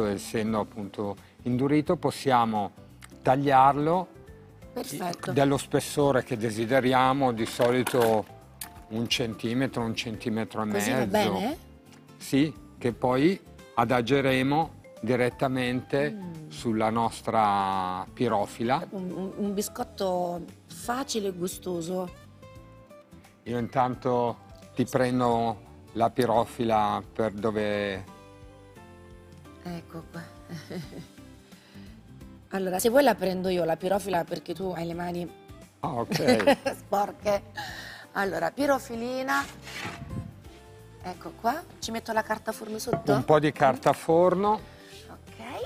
biscotto, essendo appunto indurito, possiamo tagliarlo dello spessore che desideriamo, di solito 1 centimetro, 1 centimetro e mezzo. Così va bene? Sì, che poi adageremo direttamente sulla nostra pirofila. Un biscotto facile e gustoso. Io intanto ti prendo la pirofila per dove... Ecco qua. Allora, se vuoi la prendo io, la pirofila, perché tu hai le mani sporche. Allora, pirofilina. Ecco qua. Ci metto la carta forno sotto? Un po' di carta forno. Ok.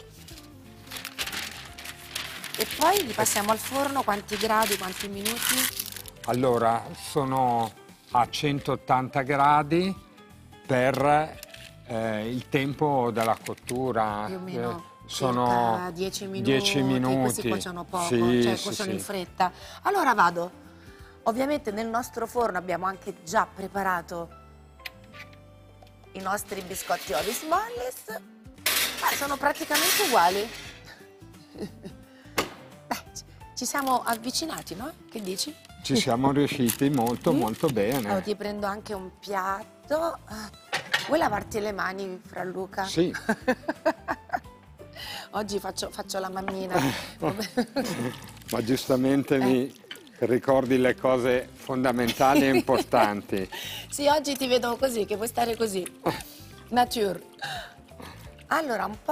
E poi li passiamo al forno, quanti gradi, quanti minuti? Allora, sono a 180 gradi per il tempo della cottura. Più o meno sono 10 minuti. 10 minuti. Questi cuociono poco, sì, cioè sì, cuociono sì. in fretta. Allora vado. Ovviamente nel nostro forno abbiamo anche già preparato i nostri biscotti Ovis Mollis. Sono praticamente uguali. Ci siamo avvicinati, no? Che dici? Ci siamo riusciti molto bene. Allora, ti prendo anche un piatto. Vuoi lavarti le mani, Franluca? Sì. Oggi faccio la mammina. Ma giustamente mi ricordi le cose fondamentali e importanti. Sì, oggi ti vedo così, che vuoi stare così. Nature. Allora, un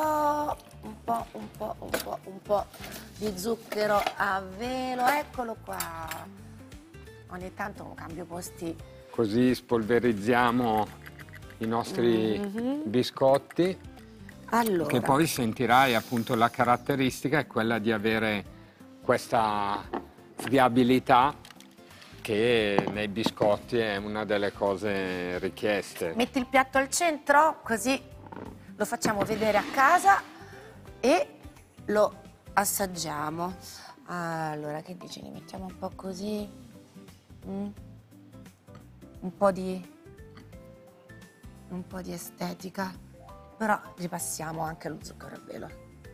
po' di zucchero a velo, eccolo qua. Ogni tanto cambio posti. Così spolverizziamo i nostri biscotti. Allora. Che poi sentirai, appunto, la caratteristica è quella di avere questa friabilità che nei biscotti è una delle cose richieste. Metti il piatto al centro, così lo facciamo vedere a casa e lo assaggiamo. Allora, che dici? Li mettiamo un po' così. Un po' di estetica. Però ripassiamo anche lo zucchero a velo.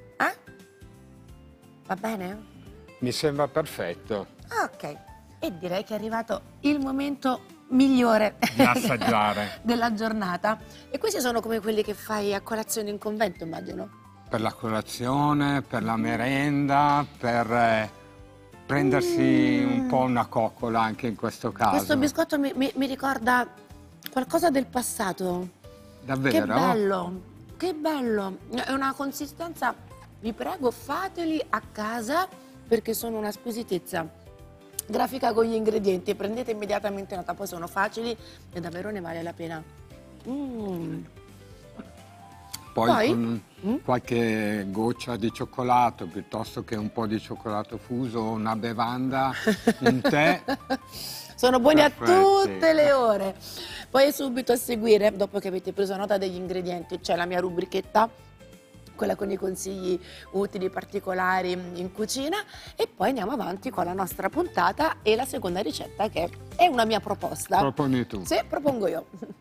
Va bene? Mi sembra perfetto. Ok. E direi che è arrivato il momento migliore di assaggiare della giornata. E questi sono come quelli che fai a colazione in convento, immagino? Per la colazione, per la merenda, per prendersi un po' una coccola anche in questo caso. Questo biscotto mi ricorda qualcosa del passato. Davvero? Che bello, che bello. È una consistenza, vi prego, fateli a casa perché sono una squisitezza. Grafica con gli ingredienti, prendete immediatamente nota, poi sono facili e davvero ne vale la pena. Poi con qualche goccia di cioccolato, piuttosto che un po' di cioccolato fuso, una bevanda, un tè. Sono buoni perfetti. A tutte le ore. Poi subito a seguire, dopo che avete preso nota degli ingredienti, c'è la mia rubrichetta, quella con i consigli utili, particolari in cucina, e poi andiamo avanti con la nostra puntata e la seconda ricetta che è una mia proposta. Proponi tu. Sì, propongo io.